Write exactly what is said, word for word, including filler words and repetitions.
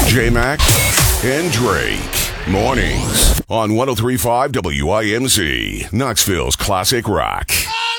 J-Mac and Drake. Mornings on one oh three point five W I M Z, Knoxville's classic rock.